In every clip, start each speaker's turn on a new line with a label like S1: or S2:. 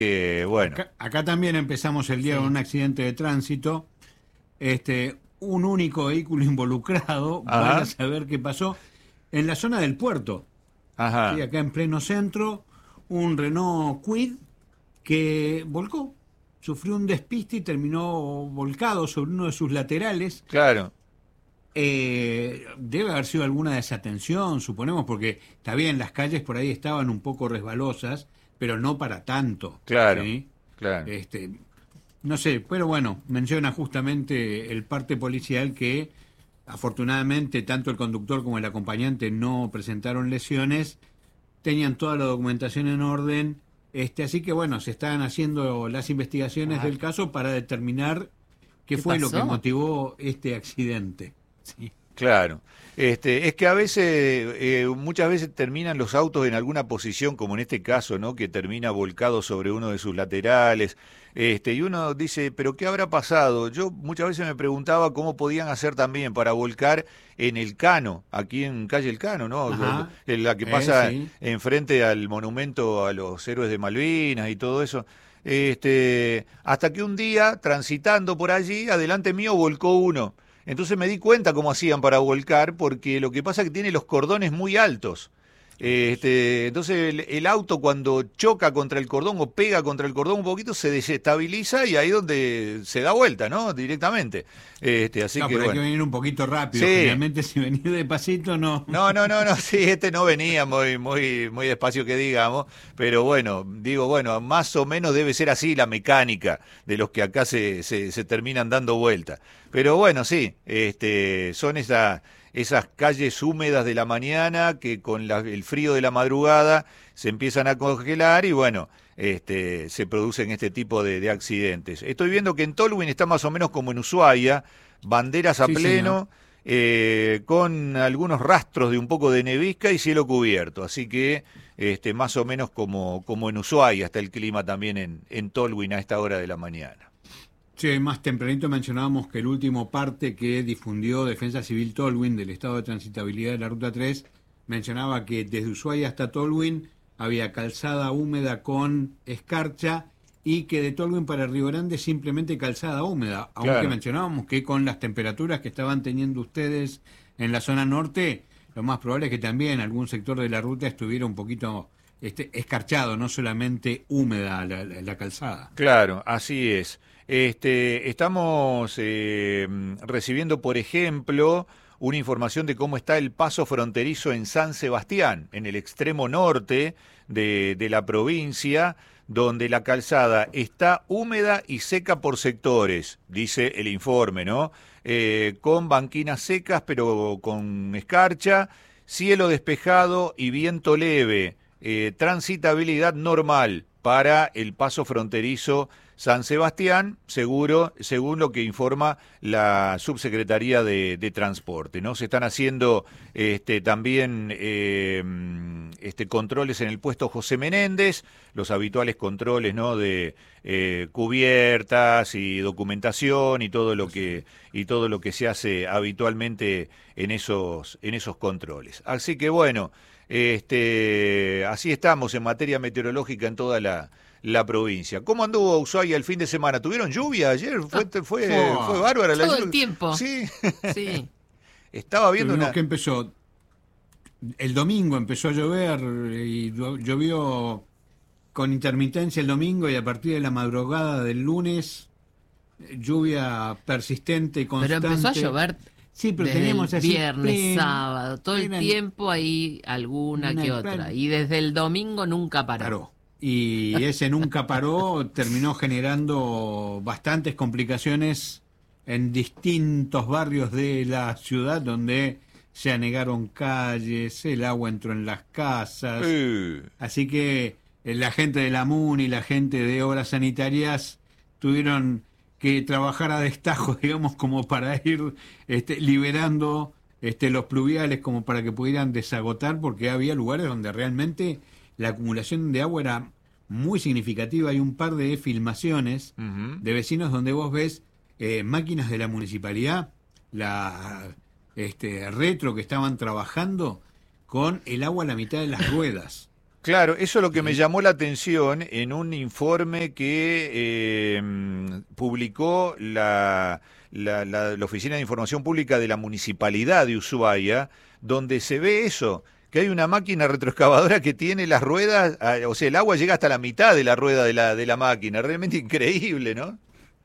S1: Bueno,
S2: Acá también empezamos el día con un accidente de tránsito. Un único vehículo involucrado, vaya a
S1: ajá,
S2: saber qué pasó, en la zona del puerto. Sí,
S1: ajá,
S2: acá en pleno centro, un Renault Kwid que volcó, sufrió un despiste y terminó volcado sobre uno de sus laterales.
S1: claro,
S2: Debe haber sido alguna desatención, suponemos, porque está bien, las calles por ahí estaban un poco resbalosas, pero no para tanto,
S1: claro,
S2: ¿sí?
S1: claro.
S2: Este, no sé, pero bueno, menciona justamente el parte policial que afortunadamente tanto el conductor como el acompañante no presentaron lesiones, tenían toda la documentación en orden, así que bueno, se están haciendo las investigaciones
S3: Ah,
S2: del caso para determinar qué
S3: ¿qué
S2: fue lo que
S3: pasó?
S2: motivó este accidente. Sí.
S1: Claro. Es que a veces, muchas veces terminan los autos en alguna posición, como en este caso, ¿no? Que termina volcado sobre uno de sus laterales. Y uno dice, ¿pero qué habrá pasado? Yo muchas veces me preguntaba cómo podían hacer también para volcar en el Cano, aquí en calle El Cano, ¿no?
S2: Ajá,
S1: En la que pasa
S2: sí.
S1: enfrente al monumento a los héroes de Malvinas y todo eso. Hasta que un día, transitando por allí, adelante mío volcó uno. Entonces me di cuenta cómo hacían para volcar, porque lo que pasa es que tiene los cordones muy altos. Entonces el auto cuando choca contra el cordón o pega contra el cordón un poquito se desestabiliza y ahí es donde se da vuelta, ¿no? Directamente. Así
S2: No,
S1: que
S2: pero hay que
S1: bueno.
S2: venir un poquito rápido.
S1: Sí,
S2: Generalmente si venís de pasito no.
S1: no, sí, no venía muy despacio que digamos, pero bueno, digo, bueno, más o menos debe ser así la mecánica de los que acá se terminan dando vuelta. Pero bueno, sí, son esas calles húmedas de la mañana que con el frío de la madrugada se empiezan a congelar y bueno, se producen este tipo de accidentes. Estoy viendo que en Tolwyn está más o menos como en Ushuaia, banderas a
S2: Sí, señor.
S1: pleno con algunos rastros de un poco de nevisca y cielo cubierto. Así que más o menos como en Ushuaia está el clima también en Tolwyn a esta hora de la mañana.
S2: Sí, más tempranito mencionábamos que el último parte que difundió Defensa Civil Tolwyn del estado de transitabilidad de la Ruta 3 mencionaba que desde Ushuaia hasta Tolwyn había calzada húmeda con escarcha y que de Tolwyn para Río Grande simplemente calzada húmeda, aunque
S1: Claro.
S2: mencionábamos que con las temperaturas que estaban teniendo ustedes en la zona norte, lo más probable es que también algún sector de la ruta estuviera un poquito escarchado, no solamente húmeda la calzada.
S1: Claro, así es. Estamos recibiendo, por ejemplo, una información de cómo está el paso fronterizo en San Sebastián, en el extremo norte de la provincia, donde la calzada está húmeda y seca por sectores, dice el informe, ¿no? Con banquinas secas, pero con escarcha, cielo despejado y viento leve, transitabilidad normal para el paso fronterizo San Sebastián, según lo que informa la Subsecretaría de Transporte, ¿no? Se están haciendo también controles en el puesto José Menéndez, los habituales controles, ¿no? De cubiertas y documentación y todo lo que se hace habitualmente en esos controles. Así que bueno, así estamos en materia meteorológica en toda la provincia. ¿Cómo anduvo Ushuaia el fin de semana? ¿Tuvieron lluvia ayer? Fue
S2: Fua.
S1: bárbara la
S3: Todo el
S1: lluvia.
S3: tiempo.
S1: Sí,
S3: Sí.
S1: estaba viendo
S2: Tuvimos
S1: una...
S2: que empezó, el domingo empezó a llover y llovió con intermitencia el domingo y a partir de la madrugada del lunes, lluvia persistente y
S3: Pero empezó a
S2: constante.
S3: llover
S2: Sí, pero
S3: desde el
S2: teníamos así
S3: viernes, sábado, todo el
S2: eran
S3: tiempo hay alguna que otra.
S2: plan,
S3: Y desde el domingo nunca paró.
S2: paró. Y ese nunca paró, terminó generando bastantes complicaciones en distintos barrios de la ciudad donde se anegaron calles, el agua entró en las casas.
S1: eh,
S2: Así que la gente de la MUN y la gente de obras sanitarias tuvieron que trabajar a destajo, digamos, como para ir liberando los pluviales, como para que pudieran desagotar, porque había lugares donde realmente la acumulación de agua era muy significativa. Hay un par de filmaciones
S1: ujú.
S2: de vecinos donde vos ves máquinas de la municipalidad, retro que estaban trabajando con el agua a la mitad de las ruedas.
S1: Claro, eso es lo que me
S2: ¿sí?
S1: llamó la atención en un informe que publicó la Oficina de Información Pública de la Municipalidad de Ushuaia, donde se ve eso, que hay una máquina retroexcavadora que tiene las ruedas, o sea, el agua llega hasta la mitad de la rueda de la máquina, realmente increíble, ¿no?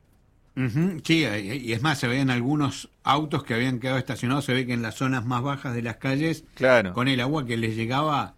S2: Ujú, sí, y es más, se veían algunos autos que habían quedado estacionados, se ve que en las zonas más bajas de las calles,
S1: Claro.
S2: con el agua que les llegaba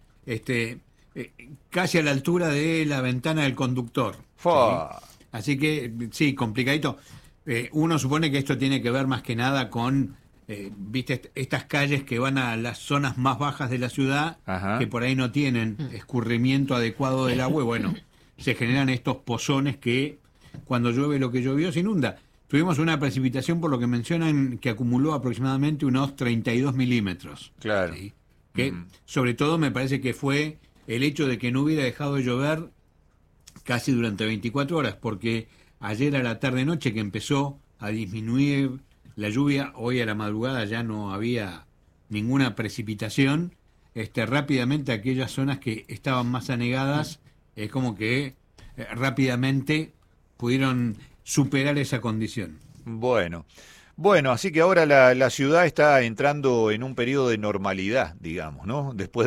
S2: eh, casi a la altura de la ventana del conductor. ¿Sí?
S1: Fua.
S2: Así que, sí, complicadito. Uno supone que esto tiene que ver más que nada con, viste, estas calles que van a las zonas más bajas de la ciudad,
S1: Ajá.
S2: que por ahí no tienen escurrimiento adecuado del agua, y bueno, se generan estos pozones que cuando llueve lo que llovió se inunda. Tuvimos una precipitación, por lo que mencionan, que acumuló aproximadamente unos 32 milímetros.
S1: Claro.
S2: ¿Sí? Que
S1: Ujú.
S2: sobre todo me parece que fue el hecho de que no hubiera dejado de llover casi durante 24 horas, porque ayer a la tarde-noche que empezó a disminuir la lluvia, hoy a la madrugada ya no había ninguna precipitación, rápidamente aquellas zonas que estaban más anegadas, es como que rápidamente pudieron superar esa condición.
S1: Bueno. Bueno, así que ahora la ciudad está entrando en un periodo de normalidad, digamos, ¿no? Después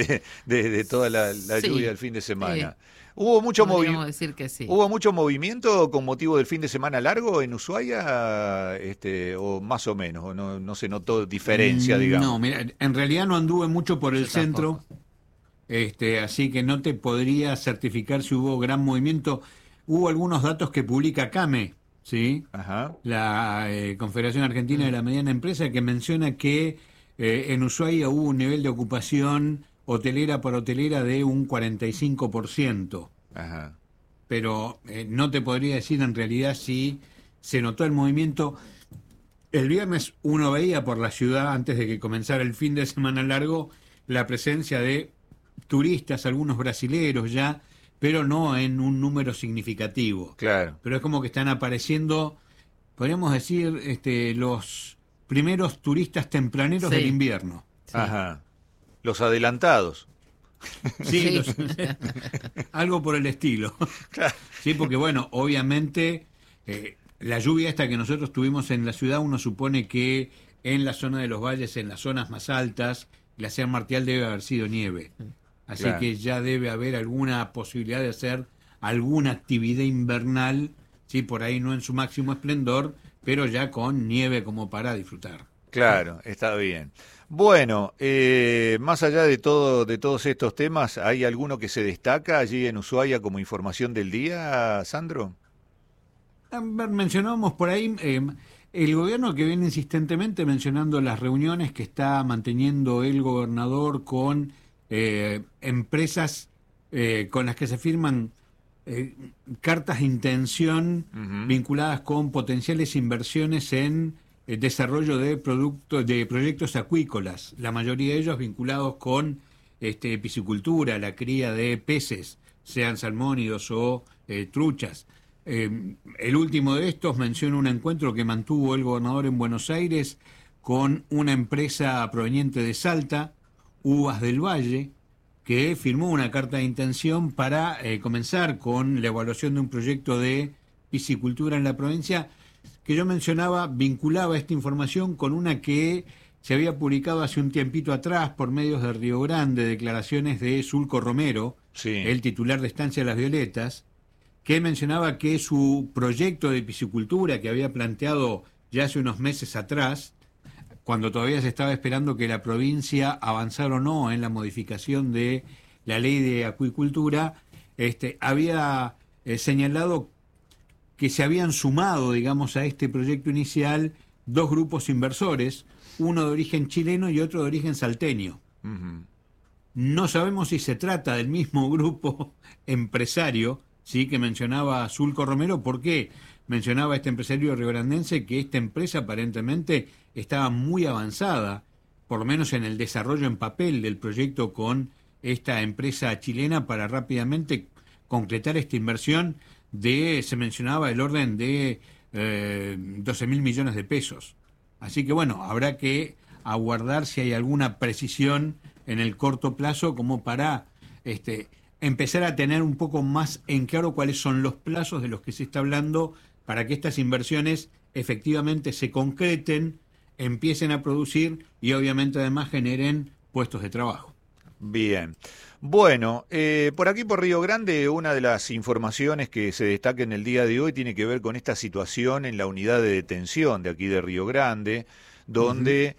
S1: de toda la lluvia
S3: Sí,
S1: del fin de
S3: sí,
S1: semana. ¿Hubo mucho
S3: podríamos decir que sí.
S1: hubo mucho movimiento con motivo del fin de semana largo en Ushuaia, o más o menos, o no se notó diferencia,
S2: No,
S1: digamos?
S2: mira, en realidad no anduve mucho por el
S3: Yo
S2: centro,
S3: tampoco.
S2: así que no te podría certificar si hubo gran movimiento. Hubo algunos datos que publica CAME, ¿sí?
S1: Ajá,
S2: La Confederación Argentina de
S3: Mm.
S2: la Mediana Empresa, que menciona que en Ushuaia hubo un nivel de ocupación hotelera por hotelera de un 45%,
S1: ajá.
S2: pero no te podría decir en realidad si se notó el movimiento. El viernes uno veía por la ciudad, antes de que comenzara el fin de semana largo, la presencia de turistas, algunos brasileros ya, pero no en un número significativo.
S1: Claro,
S2: Pero es como que están apareciendo, podríamos decir, los primeros turistas tempraneros del
S3: Sí,
S2: invierno.
S3: sí.
S1: ajá. Los adelantados.
S2: Sí,
S3: Sí.
S2: algo por el estilo. Sí, porque bueno, obviamente la lluvia esta que nosotros tuvimos en la ciudad, uno supone que en la zona de los valles, en las zonas más altas, glaciar Martial debe haber sido nieve. Así
S1: Claro.
S2: que ya debe haber alguna posibilidad de hacer alguna actividad invernal, sí, por ahí no en su máximo esplendor, pero ya con nieve como para disfrutar.
S1: Claro, está bien. Bueno, más allá de todos estos temas, ¿hay alguno que se destaca allí en Ushuaia como información del día, Sandro?
S2: A ver, mencionábamos por ahí el gobierno que viene insistentemente mencionando las reuniones que está manteniendo el gobernador con empresas con las que se firman eh, cartas de intención
S1: Ujú.
S2: vinculadas con potenciales inversiones en desarrollo de productos, de proyectos acuícolas, la mayoría de ellos vinculados con piscicultura, la cría de peces, sean salmónidos o truchas. El último de estos menciona un encuentro que mantuvo el gobernador en Buenos Aires con una empresa proveniente de Salta, Uvas del Valle, que firmó una carta de intención para comenzar con la evaluación de un proyecto de piscicultura en la provincia, que yo mencionaba, vinculaba esta información con una que se había publicado hace un tiempito atrás por medios de Río Grande, declaraciones de Sulco Romero,
S1: Sí,
S2: el titular de Estancia Las Violetas, que mencionaba que su proyecto de piscicultura que había planteado ya hace unos meses atrás, cuando todavía se estaba esperando que la provincia avanzara o no en la modificación de la ley de acuicultura, había señalado que se habían sumado, digamos, a este proyecto inicial dos grupos inversores, uno de origen chileno y otro de origen salteño.
S1: ujú,
S2: No sabemos si se trata del mismo grupo empresario, sí, que mencionaba Sulco Romero, porque mencionaba este empresario riograndense que esta empresa aparentemente estaba muy avanzada, por lo menos en el desarrollo en papel del proyecto con esta empresa chilena para rápidamente concretar esta inversión se mencionaba el orden de 12.000 millones de pesos. Así que bueno, habrá que aguardar si hay alguna precisión en el corto plazo como para empezar a tener un poco más en claro cuáles son los plazos de los que se está hablando para que estas inversiones efectivamente se concreten, empiecen a producir y obviamente además generen puestos de trabajo.
S1: Bien. Bueno, por aquí por Río Grande, una de las informaciones que se destaca en el día de hoy tiene que ver con esta situación en la unidad de detención de aquí de Río Grande, donde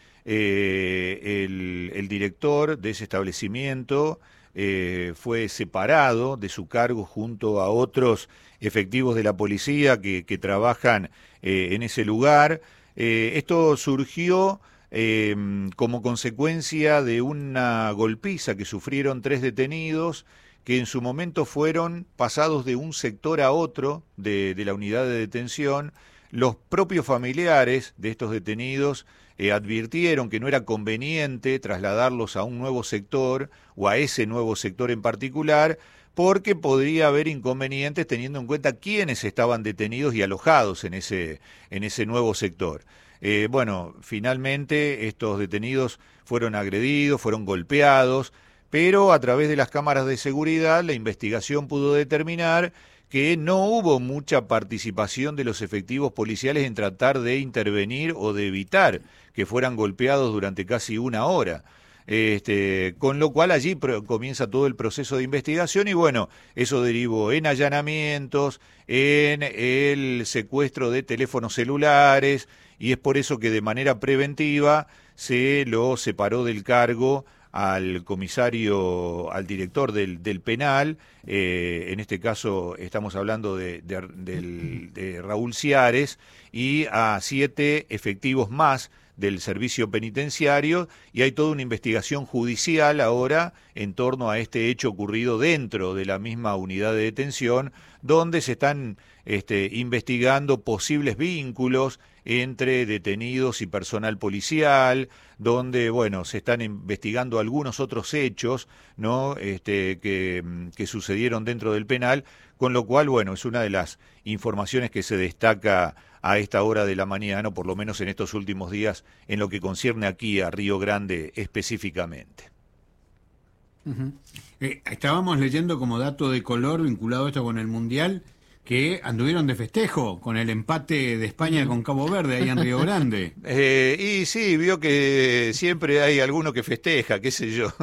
S1: el director de ese establecimiento fue separado de su cargo junto a otros efectivos de la policía que trabajan en ese lugar. Esto surgió como consecuencia de una golpiza que sufrieron 3 detenidos que en su momento fueron pasados de un sector a otro de la unidad de detención. Los propios familiares de estos detenidos advirtieron que no era conveniente trasladarlos a un nuevo sector o a ese nuevo sector en particular, porque podría haber inconvenientes teniendo en cuenta quiénes estaban detenidos y alojados en ese nuevo sector. Bueno, finalmente estos detenidos fueron agredidos, fueron golpeados, pero a través de las cámaras de seguridad la investigación pudo determinar que no hubo mucha participación de los efectivos policiales en tratar de intervenir o de evitar que fueran golpeados durante casi una hora. Con lo cual allí comienza todo el proceso de investigación y bueno, eso derivó en allanamientos, en el secuestro de teléfonos celulares y es por eso que de manera preventiva se lo separó del cargo al comisario, al director del penal, en este caso estamos hablando de Raúl Ciares, y a 7 efectivos más del servicio penitenciario, y hay toda una investigación judicial ahora en torno a este hecho ocurrido dentro de la misma unidad de detención, donde se están investigando posibles vínculos entre detenidos y personal policial, donde, bueno, se están investigando algunos otros hechos, ¿no? Que sucedieron dentro del penal, con lo cual, bueno, es una de las informaciones que se destaca a esta hora de la mañana, o por lo menos en estos últimos días, en lo que concierne aquí a Río Grande específicamente.
S2: Estábamos leyendo como dato de color vinculado esto con el Mundial, que anduvieron de festejo con el empate de España con Cabo Verde ahí en Río Grande.
S1: Y sí, vio que siempre hay alguno que festeja, qué sé yo.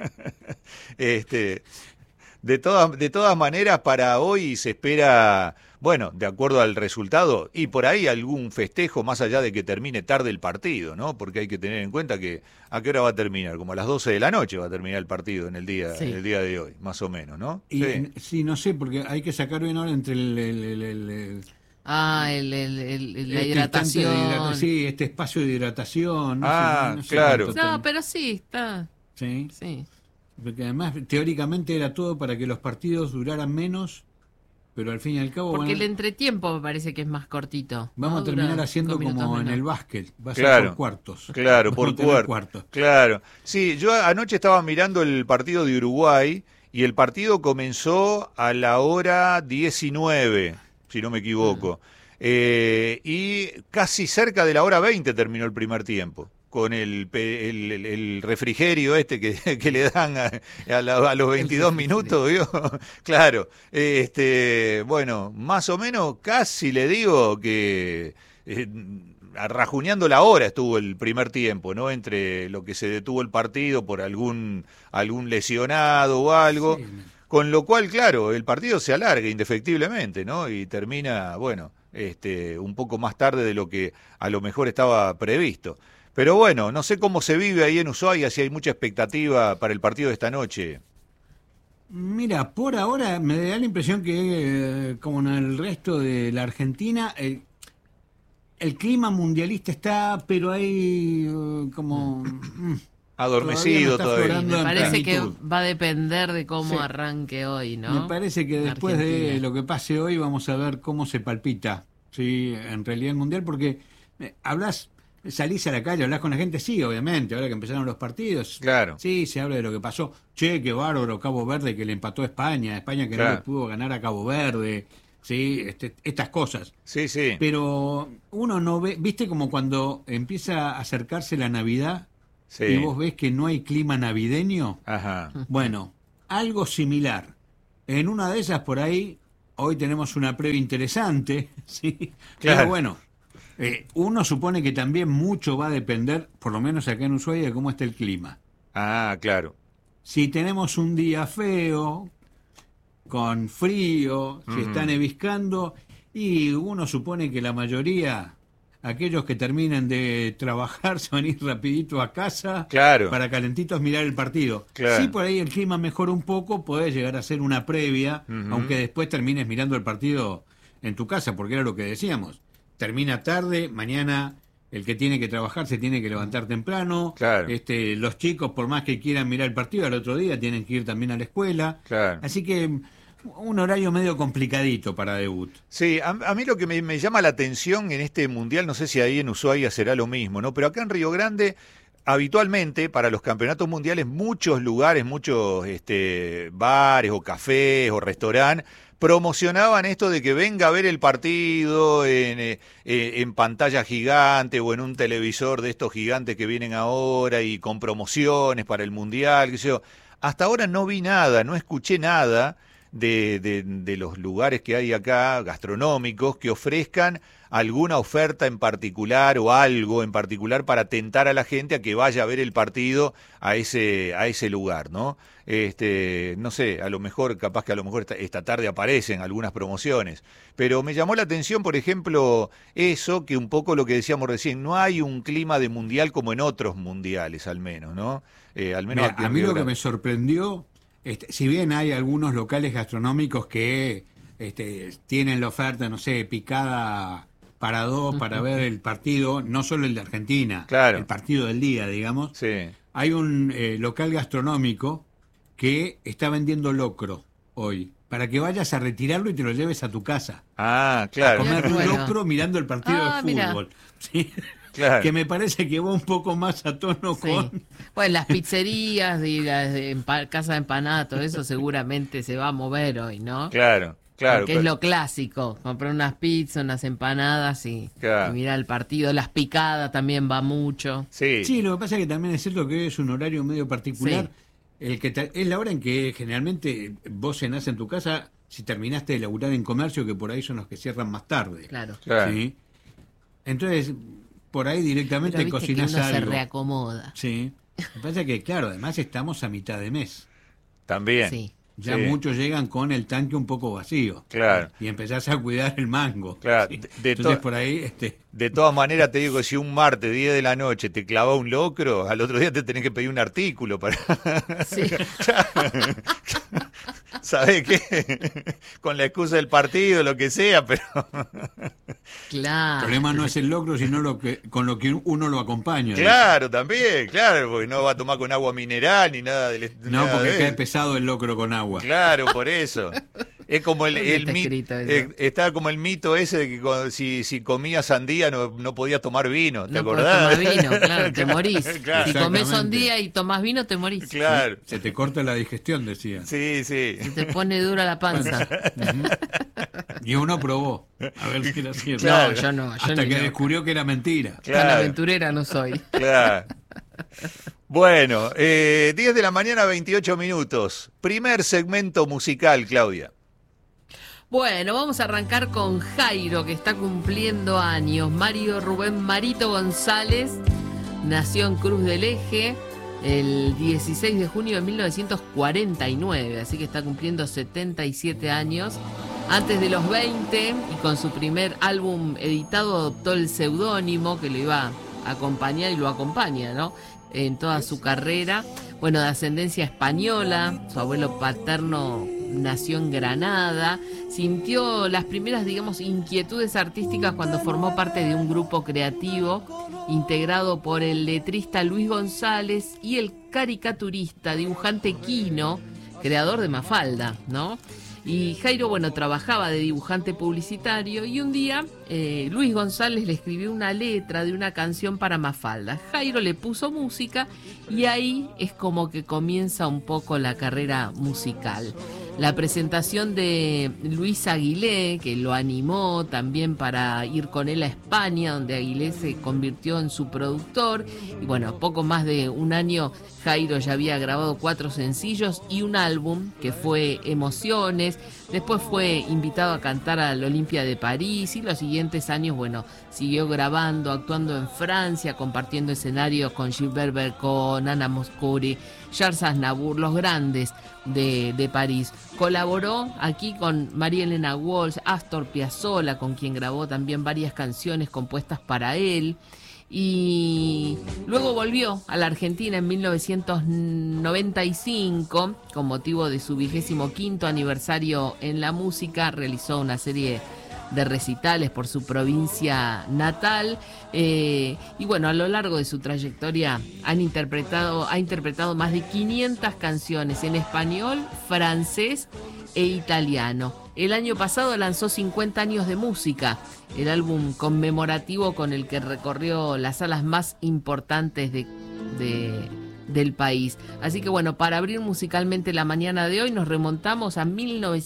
S1: De todas maneras, para hoy se espera, bueno, de acuerdo al resultado, y por ahí algún festejo más allá de que termine tarde el partido, ¿no? Porque hay que tener en cuenta que ¿a qué hora va a terminar? Como a las 12 de la noche va a terminar el partido en el día de hoy, más o menos, ¿no?
S2: Y, sí, no sé, porque hay que sacar bien ahora entre
S3: la hidratación.
S2: Sí, este espacio de hidratación.
S1: No sé claro.
S3: No, pero sí, está.
S2: Sí.
S3: Sí.
S2: Porque además, teóricamente era todo para que los partidos duraran menos, pero al fin y al cabo...
S3: Porque el entretiempo me parece que es más cortito.
S2: Vamos a terminar haciendo como en el básquet, va a ser por cuartos.
S1: Claro, por cuartos. Claro. Sí, yo anoche estaba mirando el partido de Uruguay y el partido comenzó a la hora 19, si no me equivoco. Y casi cerca de la hora 20 terminó el primer tiempo, con el refrigerio que le dan a los 22 minutos, ¿vio? Claro, bueno, más o menos casi le digo que rajuneando la hora estuvo el primer tiempo, ¿no? Entre lo que se detuvo el partido por algún lesionado o algo, sí. Con lo cual, claro, el partido se alarga indefectiblemente, ¿no? Y termina, bueno, un poco más tarde de lo que a lo mejor estaba previsto. Pero bueno, no sé cómo se vive ahí en Ushuaia, si hay mucha expectativa para el partido de esta noche.
S2: Mira, por ahora me da la impresión que, como en el resto de la Argentina, el clima mundialista está, pero hay como...
S1: adormecido todavía.
S3: Me parece que va a depender de cómo arranque hoy, ¿no?
S2: Me parece que después de lo que pase hoy vamos a ver cómo se palpita, ¿sí? En realidad el mundial, porque salís a la calle, hablás con la gente, sí, obviamente, ahora que empezaron los partidos,
S1: claro.
S2: Sí, se habla de lo que pasó. Che, qué bárbaro Cabo Verde que le empató a España que claro. No le pudo ganar a Cabo Verde, sí, estas cosas.
S1: Sí, sí.
S2: Pero uno no ve, viste como cuando empieza a acercarse la Navidad, sí. Y vos ves que no hay clima navideño.
S1: Ajá.
S2: Bueno, algo similar. En una de esas por ahí, hoy tenemos una previa interesante, ¿sí?
S1: Claro.
S2: Pero bueno, uno supone que también mucho va a depender, por lo menos acá en Ushuaia, de cómo está el clima.
S1: Ah, claro.
S2: Si tenemos un día feo, con frío, si está neviscando, y uno supone que la mayoría, aquellos que terminen de trabajar, se van a ir rapidito a casa,
S1: Claro.
S2: para calentitos mirar el partido.
S1: Claro.
S2: Si por ahí el clima mejora un poco, podés llegar a hacer una previa, aunque después termines mirando el partido en tu casa, porque era lo que decíamos. Termina tarde, mañana el que tiene que trabajar se tiene que levantar temprano.
S1: Claro.
S2: Los chicos, por más que quieran mirar el partido, al otro día tienen que ir también a la escuela.
S1: Claro.
S2: Así que un horario medio complicadito para debut.
S1: Sí, a mí lo que me llama la atención en este mundial, no sé si ahí en Ushuaia será lo mismo, ¿no? Pero acá en Río Grande, habitualmente para los campeonatos mundiales, muchos lugares, muchos bares o cafés o restaurantes promocionaban esto de que venga a ver el partido en pantalla gigante o en un televisor de estos gigantes que vienen ahora y con promociones para el mundial, qué sé yo. Hasta ahora no vi nada, no escuché nada de los lugares que hay acá, gastronómicos, que ofrezcan alguna oferta en particular o algo en particular para tentar a la gente a que vaya a ver el partido a ese lugar, ¿no? No sé, a lo mejor, capaz que a lo mejor esta tarde aparecen algunas promociones, pero me llamó la atención, por ejemplo, eso, que un poco lo que decíamos recién, no hay un clima de mundial como en otros mundiales, al menos, ¿no? Al menos
S2: Mira,
S1: aquí en
S2: a mí
S1: Río
S2: lo que
S1: Grande.
S2: me sorprendió, si bien hay algunos locales gastronómicos que tienen la oferta, no sé, picada para dos, para ver el partido, no solo el de Argentina,
S1: Claro.
S2: el partido del día, digamos.
S1: Sí.
S2: Hay un local gastronómico que está vendiendo locro hoy, para que vayas a retirarlo y te lo lleves a tu casa.
S1: Ah,
S2: A
S1: claro.
S2: comer
S3: Bueno.
S2: locro mirando el partido
S3: Ah,
S2: de
S3: mira.
S2: fútbol. ¿Sí?
S1: Claro.
S2: Que me parece que va un poco más a tono
S3: Sí.
S2: con...
S3: Bueno, las pizzerías y las casa de empanada, todo eso seguramente se va a mover hoy, ¿no?
S1: Claro, claro.
S3: Porque es lo clásico, comprar unas pizzas, unas empanadas
S1: Claro.
S3: y mirar el partido. Las picadas también va mucho.
S1: Sí,
S2: Sí, lo que pasa es que también es cierto que es un horario medio particular. Es la hora en que generalmente vos cenás en tu casa si terminaste de laburar en comercio, que por ahí son los que cierran más tarde.
S3: Claro.
S1: claro.
S2: ¿Sí? Entonces, por ahí directamente
S3: Pero viste que
S2: cocinás
S3: uno se
S2: algo.
S3: reacomoda.
S2: Sí. Lo que pasa es que, claro, además estamos a mitad de mes.
S1: También.
S3: Sí.
S2: Ya
S1: Sí.
S2: muchos llegan con el tanque un poco vacío.
S1: Claro.
S2: Y empezás a cuidar el mango.
S1: Claro,
S2: ¿sí?
S1: de
S2: Entonces,
S1: to-
S2: por ahí...
S1: De todas maneras te digo que si un martes 10 de la noche te clava un locro, al otro día te tenés que pedir un artículo para...
S3: Sí.
S1: ¿Sabés qué? Con la excusa del partido, lo que sea, pero...
S2: El
S3: Claro.
S2: problema no es el locro, sino con lo que uno lo acompaña.
S1: Claro, también, claro, porque no va a tomar con agua mineral ni nada
S2: No,
S1: nada
S2: porque
S1: de
S2: cae
S1: eso.
S2: pesado el locro con agua.
S1: Claro, por eso. Es como
S3: ¿Dónde
S1: el
S3: está
S1: mito,
S3: escrito eso?
S1: está como el mito ese de que si comías sandía no podías tomar vino, ¿te
S3: No podés
S1: acordás?
S3: tomar vino, claro, te morís.
S1: Claro.
S3: Si comes
S2: Exactamente.
S3: día y tomás vino, te morís.
S1: Claro.
S2: Se te corta la digestión, decía.
S1: Sí, sí.
S3: Se te pone dura la panza.
S2: Y uno probó. A ver si era cierto.
S1: Claro.
S3: No, yo no. Yo
S2: Hasta
S3: ni
S2: que
S3: loca.
S2: descubrió que era mentira.
S3: Tan
S1: Claro.
S3: aventurera no soy.
S1: Claro. Bueno, 10 de la mañana, 28 minutos. Primer segmento musical, Claudia.
S3: Bueno, vamos a arrancar con Jairo, que está cumpliendo años. Mario Rubén Marito González nació en Cruz del Eje el 16 de junio de 1949, así que está cumpliendo 77 años. Antes de los 20 y con su primer álbum editado adoptó el seudónimo que lo iba a acompañar y lo acompaña, ¿no? En toda su carrera. Bueno, de ascendencia española, su abuelo paterno nació en Granada, sintió las primeras, digamos, inquietudes artísticas cuando formó parte de un grupo creativo integrado por el letrista Luis González y el caricaturista, dibujante Quino, creador de Mafalda, ¿no? Y Jairo, bueno, trabajaba de dibujante publicitario y un día Luis González le escribió una letra de una canción para Mafalda. Jairo le puso música y ahí es como que comienza un poco la carrera musical. la presentación de Luis Aguilé, que lo animó también para ir con él a España, donde Aguilé se convirtió en su productor. Y bueno, poco más de un año Jairo ya había grabado 4 sencillos y un álbum que fue Emociones. Después fue invitado a cantar al Olympia de París y los siguientes años, bueno, siguió grabando, actuando en Francia, compartiendo escenarios con Gilbert Bercon, Ana Mouskouri, Charles Aznavour, los grandes de París. Colaboró aquí con María Elena Walsh, Astor Piazzolla, con quien grabó también varias canciones compuestas para él. Y luego volvió a la Argentina en 1995 con motivo de su 25º aniversario en la música. Realizó una serie de recitales por su provincia natal, y bueno, a lo largo de su trayectoria ha interpretado más de 500 canciones en español, francés e italiano. El año pasado lanzó 50 años de música, el álbum conmemorativo con el que recorrió las salas más importantes del país. Así que bueno, para abrir musicalmente la mañana de hoy nos remontamos a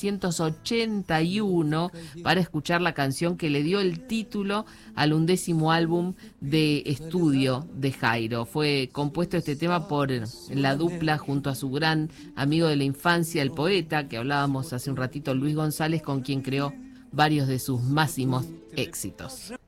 S3: 1981 para escuchar la canción que le dio el título al 11º álbum de estudio de Jairo. Fue compuesto este tema por la dupla junto a su gran amigo de la infancia, el poeta, que hablábamos hace un ratito, Luis González, con quien creó varios de sus máximos éxitos.